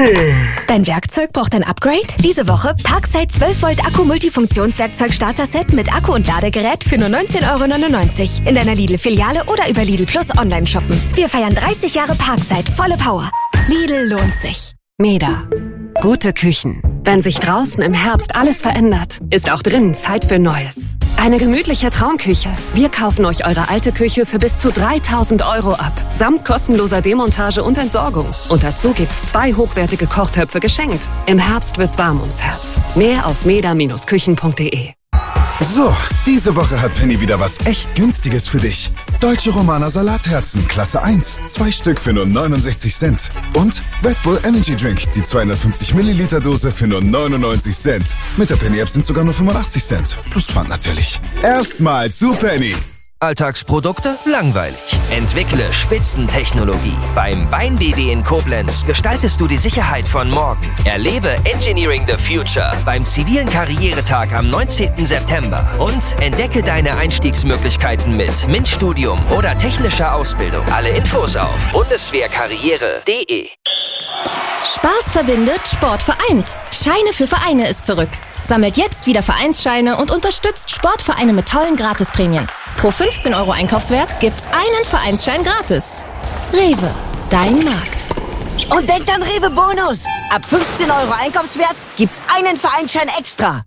Dein Werkzeug braucht ein Upgrade? Diese Woche Parkside 12 Volt Akku Multifunktionswerkzeug Starter-Set mit Akku und Ladegerät für nur 19,99 € in deiner Lidl-Filiale oder über Lidl Plus online shoppen. Wir feiern 30 Jahre Parkside, volle Power. Lidl lohnt sich. Meda. Gute Küchen. Wenn sich draußen im Herbst alles verändert, ist auch drinnen Zeit für Neues. Eine gemütliche Traumküche. Wir kaufen euch eure alte Küche für bis zu 3.000 € ab. Samt kostenloser Demontage und Entsorgung. Und dazu gibt's 2 hochwertige Kochtöpfe geschenkt. Im Herbst wird's warm ums Herz. Mehr auf meda-küchen.de. So, diese Woche hat Penny wieder was echt Günstiges für dich. Deutsche Romaner Salatherzen, Klasse 1, 2 Stück für nur 69 Cent. Und Red Bull Energy Drink, die 250 Milliliter Dose für nur 99 Cent. Mit der Penny-App sind sogar nur 85 Cent. Plus Pfand natürlich. Erstmal zu Penny. Alltagsprodukte? Langweilig. Entwickle Spitzentechnologie. Beim Bein-BW in Koblenz gestaltest du die Sicherheit von morgen. Erlebe Engineering the Future beim zivilen Karrieretag am 19. September. Und entdecke deine Einstiegsmöglichkeiten mit MINT-Studium oder technischer Ausbildung. Alle Infos auf bundeswehrkarriere.de. Spaß verbindet, Sport vereint. Scheine für Vereine ist zurück. Sammelt jetzt wieder Vereinsscheine und unterstützt Sportvereine mit tollen Gratisprämien. Pro 15 € Einkaufswert gibt's einen Vereinsschein gratis. Rewe, dein Markt. Und denkt an Rewe Bonus. Ab 15 € Einkaufswert gibt's einen Vereinsschein extra.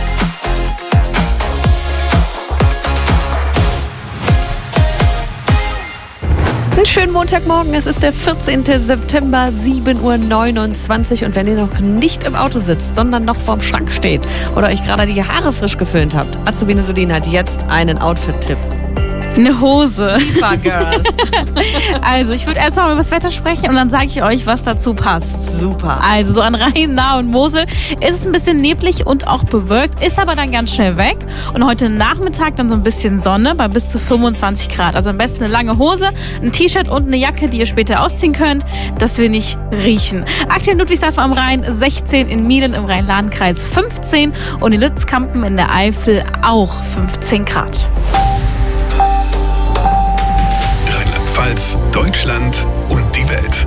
Einen schönen Montagmorgen, es ist der 14. September, 7:29 Uhr. Und wenn ihr noch nicht im Auto sitzt, sondern noch vorm Schrank steht oder euch gerade die Haare frisch geföhnt habt, Azubine Solin hat jetzt einen Outfit-Tipp. Eine Hose. Super Girl. Also, ich würde erstmal über das Wetter sprechen und dann sage ich euch, was dazu passt. Super. Also, so an Rhein, Nahe und Mosel ist es ein bisschen neblig und auch bewölkt, ist aber dann ganz schnell weg. Und heute Nachmittag dann so ein bisschen Sonne bei bis zu 25 Grad. Also am besten eine lange Hose, ein T-Shirt und eine Jacke, die ihr später ausziehen könnt, dass wir nicht riechen. Aktuell in Ludwigshafen am Rhein 16, in Mielen im Rhein-Lahn-Kreis 15 und in Lützkampen in der Eifel auch 15 Grad. Rheinland-Pfalz, Deutschland und die Welt.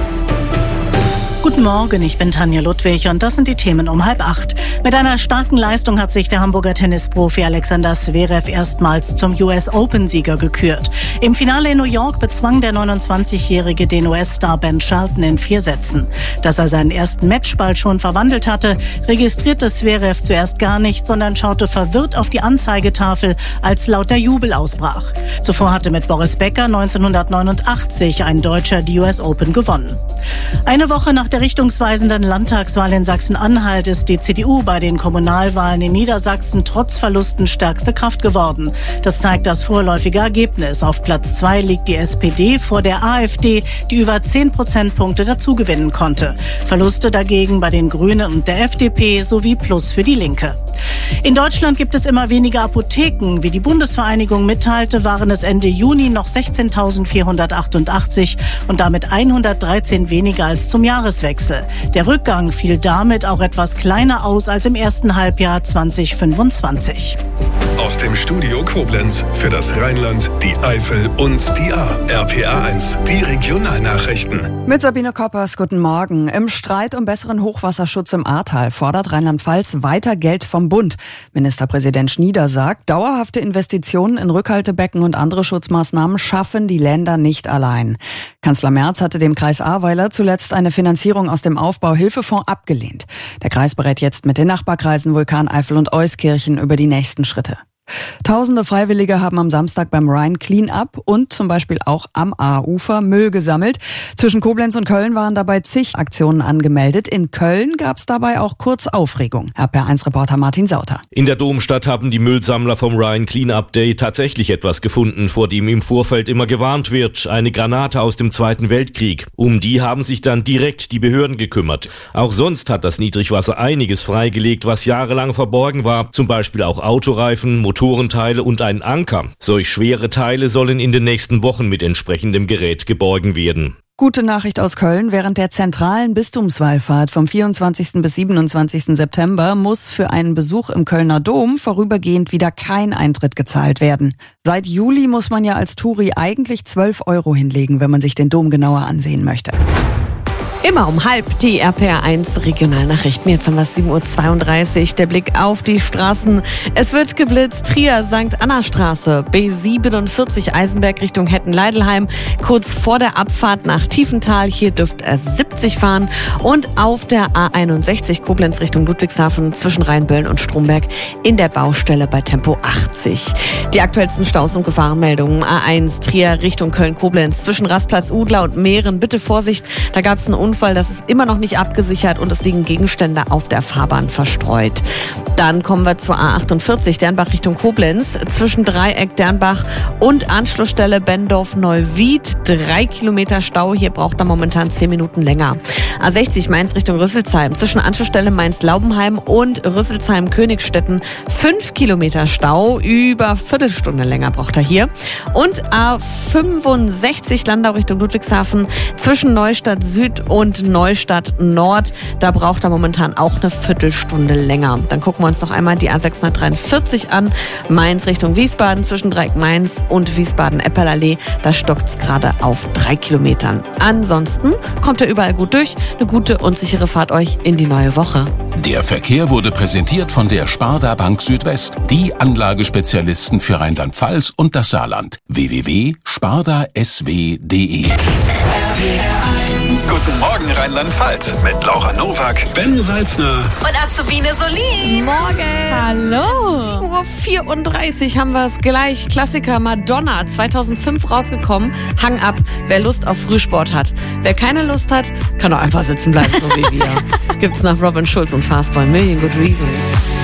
Guten Morgen, ich bin Tanja Ludwig und das sind die Themen um 7:30. Mit einer starken Leistung hat sich der Hamburger Tennisprofi Alexander Zverev erstmals zum US-Open-Sieger gekürt. Im Finale in New York bezwang der 29-Jährige den US-Star Ben Shelton in 4 Sätzen. Dass er seinen ersten Matchball schon verwandelt hatte, registrierte Zverev zuerst gar nicht, sondern schaute verwirrt auf die Anzeigetafel, als lauter Jubel ausbrach. Zuvor hatte mit Boris Becker 1989 ein Deutscher die US Open gewonnen. Eine Woche nach der richtungsweisenden Landtagswahl in Sachsen-Anhalt ist die CDU bei den Kommunalwahlen in Niedersachsen trotz Verlusten stärkste Kraft geworden. Das zeigt das vorläufige Ergebnis. Auf Platz 2 liegt die SPD vor der AfD, die über 10 Prozentpunkte dazugewinnen konnte. Verluste dagegen bei den Grünen und der FDP sowie Plus für die Linke. In Deutschland gibt es immer weniger Apotheken. Wie die Bundesvereinigung mitteilte, waren es Ende Juni noch 16.488 und damit 113 weniger als zum Jahreswechsel. Der Rückgang fiel damit auch etwas kleiner aus als im ersten Halbjahr 2025. Aus dem Studio Koblenz für das Rheinland, die Eifel und die A. RPA1, die Regionalnachrichten. Mit Sabine Koppers, guten Morgen. Im Streit um besseren Hochwasserschutz im Ahrtal fordert Rheinland-Pfalz weiter Geld vom Bund. Ministerpräsident Schnieder sagt, dauerhafte Investitionen in Rückhaltebecken und andere Schutzmaßnahmen schaffen die Länder nicht allein. Kanzler Merz hatte dem Kreis Ahrweiler zuletzt eine Finanzierung aus dem Aufbauhilfefonds abgelehnt. Der Kreis berät jetzt mit den Nachbarkreisen Vulkaneifel und Euskirchen über die nächsten Schritte. Tausende Freiwillige haben am Samstag beim Rhine Clean-Up und zum Beispiel auch am Aarufer Müll gesammelt. Zwischen Koblenz und Köln waren dabei zig Aktionen angemeldet. In Köln gab es dabei auch kurz Aufregung. RPA1-Reporter Martin Sauter. In der Domstadt haben die Müllsammler vom Rhine Clean-Up Day tatsächlich etwas gefunden, vor dem im Vorfeld immer gewarnt wird. Eine Granate aus dem Zweiten Weltkrieg. Um die haben sich dann direkt die Behörden gekümmert. Auch sonst hat das Niedrigwasser einiges freigelegt, was jahrelang verborgen war. Zum Beispiel auch Autoreifen, Motorenteile und ein Anker. Solch schwere Teile sollen in den nächsten Wochen mit entsprechendem Gerät geborgen werden. Gute Nachricht aus Köln. Während der zentralen Bistumswallfahrt vom 24. bis 27. September muss für einen Besuch im Kölner Dom vorübergehend wieder kein Eintritt gezahlt werden. Seit Juli muss man ja als Touri eigentlich 12 € hinlegen, wenn man sich den Dom genauer ansehen möchte. Immer um halb die RPR1 Regionalnachrichten. Jetzt haben wir 7:32 Uhr. Der Blick auf die Straßen. Es wird geblitzt. Trier, St. Anna Straße, B47 Eisenberg Richtung Hetten-Leidelheim. Kurz vor der Abfahrt nach Tiefenthal. Hier dürft ihr 70 fahren. Und auf der A61 Koblenz Richtung Ludwigshafen zwischen Rheinböllen und Stromberg in der Baustelle bei Tempo 80. Die aktuellsten Staus und Gefahrenmeldungen. A1 Trier Richtung Köln-Koblenz zwischen Rastplatz Udler und Meeren. Bitte Vorsicht, da gab es einen Unfall, das ist immer noch nicht abgesichert und es liegen Gegenstände auf der Fahrbahn verstreut. Dann kommen wir zur A48 Dernbach Richtung Koblenz zwischen Dreieck Dernbach und Anschlussstelle Benndorf-Neuwied. 3 Kilometer Stau, hier braucht er momentan 10 Minuten länger. A60 Mainz Richtung Rüsselsheim zwischen Anschlussstelle Mainz-Laubenheim und Rüsselsheim-Königstetten 5 Kilometer Stau, über Viertelstunde länger braucht er hier. Und A65 Landau Richtung Ludwigshafen zwischen Neustadt Süd und Neustadt Nord. Da braucht er momentan auch eine Viertelstunde länger. Dann gucken wir uns noch einmal die A643 an. Mainz Richtung Wiesbaden zwischen Dreieck Mainz und Wiesbaden-Epperlallee. Da stockt es gerade auf 3 Kilometern. Ansonsten kommt er überall gut durch. Eine gute und sichere Fahrt euch in die neue Woche. Der Verkehr wurde präsentiert von der Sparda Bank Südwest. Die Anlagespezialisten für Rheinland-Pfalz und das Saarland. www.spardasw.de. Guten Morgen Rheinland-Pfalz mit Laura Nowak, Ben Salzner und Azubine Solin. Morgen. Hallo. 7:34 Uhr haben wir es gleich. Klassiker Madonna, 2005 rausgekommen. Hang ab, wer Lust auf Frühsport hat. Wer keine Lust hat, kann auch einfach sitzen bleiben, so wie wir. Gibt's nach Robin Schulz und Fastball. Million Good Reasons.